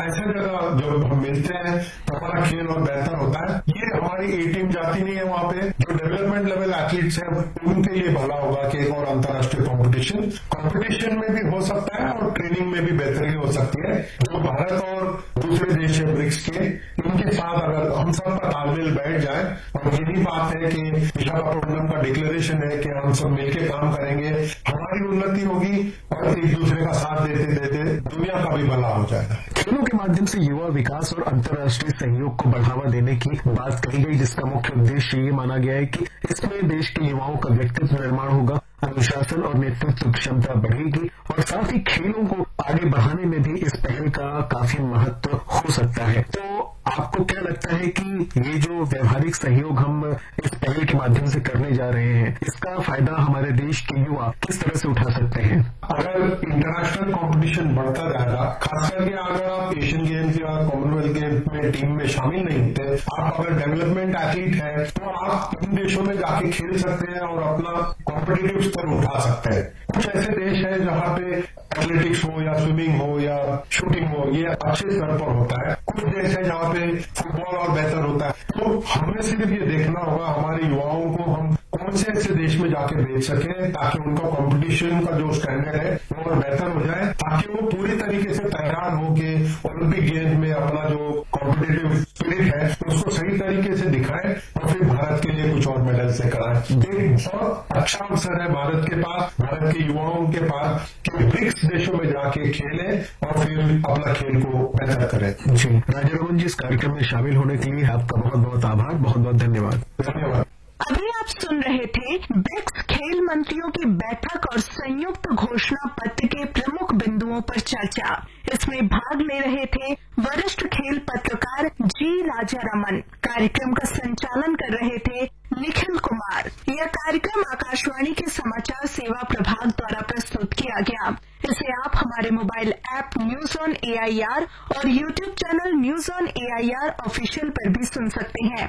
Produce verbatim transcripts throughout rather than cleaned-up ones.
ऐसे जगह जब हम मिलते हैं तो हमारा खेल और बेहतर होता है। ये हमारी ए टीम जाती नहीं है वहां पे, जो डेवलपमेंट लेवल एथलीट्स हैं उनके लिए भला होगा कि एक और अंतर्राष्ट्रीय कॉम्पिटिशन कॉम्पिटिशन में भी हो सकता है और ट्रेनिंग में भी बेहतरी हो सकती है। जो भारत और दूसरे देश है ब्रिक्स के, इनके साथ अगर हम सब का तालमेल बैठ जाए, और यही बात है कि विशाखापट्टनम का डिक्लेरेशन है कि हम सब मिलकर काम करेंगे, हमारी उन्नति होगी और एक दूसरे का साथ देते देते दुनिया का भी भला हो जाएगा। खेलों के माध्यम से युवा विकास और अंतर्राष्ट्रीय सहयोग को बढ़ावा देने की बात कही गई, जिसका मुख्य उद्देश्य ये माना गया है कि इसमें देश के युवाओं का व्यक्तित्व निर्माण होगा, अनुशासन और नेतृत्व क्षमता बढ़ेगी और साथ ही खेलों को आगे बढ़ाने में भी इस पहल का काफी महत्व हो सकता है। तो आपको क्या लगता है कि ये जो व्यवहारिक सहयोग हम इस पहल के माध्यम से करने जा रहे हैं, इसका फायदा हमारे देश के युवा किस तरह से उठा सकते हैं? अगर इंटरनेशनल कंपटीशन बढ़ता जाएगा, खास करके अगर आप एशियन गेम्स या कॉमनवेल्थ गेम्स में टीम में शामिल नहीं होते, आप अगर डेवलपमेंट एथलीट है तो आप इन देशों में जाके खेल सकते हैं और अपना कॉम्पिटिटिव स्तर उठा सकते हैं। कुछ ऐसे देश हैं जहां पे एथलेटिक्स हो या स्विमिंग हो या शूटिंग हो, ये अच्छे स्तर पर होता है। कुछ देश है जहां पे फुटबॉल और बेहतर होता है। तो हमें सिर्फ ये देखना होगा हमारे युवाओं को हम कौन से ऐसे देश में जाके भेज सकें ताकि उनका कंपटीशन का जो स्टैंडर्ड है वो और बेहतर हो जाए, ताकि वो पूरी तरीके से तैयार हो के ओलंपिक गेम्स में अपना जो कॉम्पिटिटिव स्पिरिट है उसको सही तरीके से दिखाए और फिर भारत के लिए कुछ और मेडल से कराए। एक बहुत अच्छा अवसर है भारत के पास, भारत के युवाओं के पास, कि ब्रिक्स देशों में जाके खेलें और फिर अपना खेल को बेहतर करें। जी राजारमन जी, इस कार्यक्रम में शामिल होने के लिए आपका बहुत बहुत आभार, बहुत बहुत धन्यवाद। धन्यवाद। अभी आप सुन रहे थे ब्रिक्स खेल मंत्रियों की बैठक और संयुक्त घोषणा पत्र के प्रमुख बिंदुओं पर चर्चा। इसमें भाग ले रहे थे वरिष्ठ खेल पत्रकार जी राजारमन। कार्यक्रम का संचालन कर रहे थे निखिल कुमार। यह कार्यक्रम आकाशवाणी के समाचार सेवा प्रभाग द्वारा प्रस्तुत किया गया। इसे आप हमारे mobile app news on A I R और YouTube channel news on A I R official पर भी सुन सकते हैं।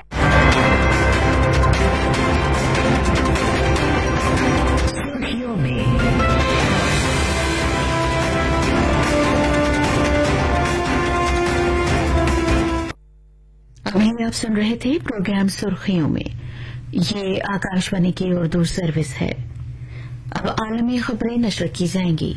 सुर्खियों में अभी आप सुन रहे थे प्रोग्राम सुर्खियों में। ये आकाशवाणी की उर्दू सर्विस है। अब आलमी खबरें नशर की जाएंगी।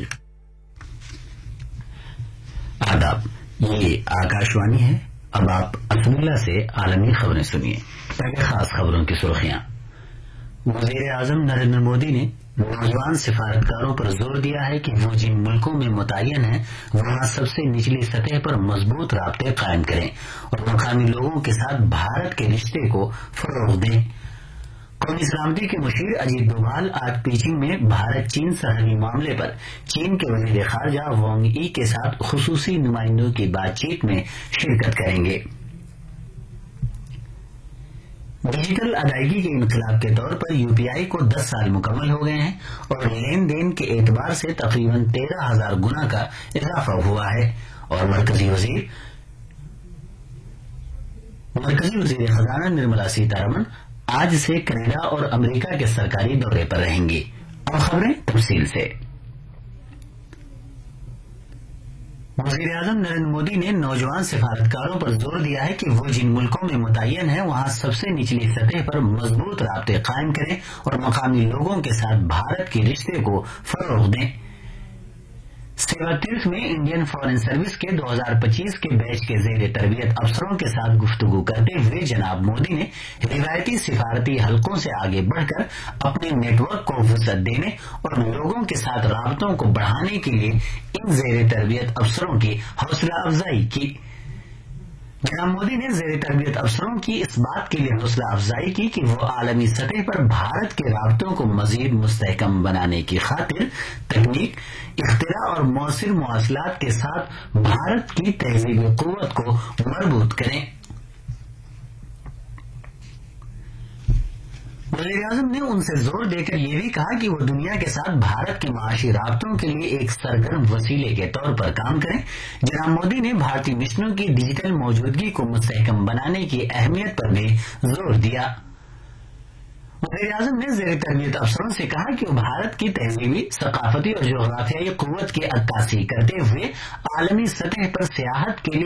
आदाब, ये आकाशवाणी है। अब आप असमिल्ला से आलमी खबरें सुनिए। पहले खास खबरों की सुर्खियां। वजीर आजम नरेंद्र मोदी ने नौजवान सिफारतकारों पर जोर दिया है कि वो जिन मुल्कों में मुतय्यन है वहां सबसे निचली सतह पर मजबूत राब्ते कायम करें और मकामी लोगों के साथ भारत के रिश्ते को फरोग दें। कौमी सलामती के मुशीर अजीत डोभाल आज पीचिंग में भारत चीन सरहदी मामले पर चीन के वजीर खारजा वांग यी के साथ खुसूसी नुमाइंदों की बातचीत में शिरकत करेंगे। डिजिटल अदायगी के इनकलाब के तौर पर यूपीआई को दस साल मुकम्मल हो गए हैं और लेन देन के एतबार से तकरीबन तेरह हजार गुना का इजाफा हुआ है। और मरकजी वजीर मरकजी वजीर खजाना निर्मला सीतारमन आज से कनाडा और अमेरिका के सरकारी दौरे पर रहेंगी। और खबरें तफसील से। वजीर आजम नरेंद्र मोदी ने नौजवान सिफारतकारों पर जोर दिया है कि वो जिन मुल्कों में मुतय्यन है वहां सबसे निचली सतह पर मजबूत राब्ते कायम करें और मकामी लोगों के साथ भारत के रिश्ते को फरोग दें। सेवा तीर्थ में इंडियन फॉरेन सर्विस के दो हजार पच्चीस के बैच के जेर तरबियत अफसरों के साथ गुफ्तगू करते हुए जनाब मोदी ने रिवायती सिफारती हलकों से आगे बढ़कर अपने नेटवर्क को वसअत देने और लोगों के साथ राबतों को बढ़ाने के लिए इन जेर तरबियत अफसरों की हौसला अफजाई की। जनाब मोदी ने जेर तरबियत अफसरों की इस बात के लिए हौसला अफजाई की कि वो आलमी सतह पर भारत के राबतों को मजीद मुस्तहकम बनाने की खातिर तकनीक, इख्तिरा और मौसर मवासलात के साथ भारत की तहजीबी कुव्वत को मजबूत करें। वज़ीर आज़म ने उनसे जोर देकर यह भी कहा कि वो दुनिया के साथ भारत के माशी राबतों के लिए एक सरगर्म वसीले के तौर पर काम करें। जनाब मोदी ने भारतीय मिशनों की डिजिटल मौजूदगी को मुस्तहकम बनाने की अहमियत पर भी जोर दिया। वज़ीर आज़म ने ज़ेर तरबियत अफसरों से कहा कि वो भारत की तहजीबी, सकाफती और जोग्राफियाई कुव्वत की अक्कासी करते हुए आलमी सतह पर सियाहत के लिए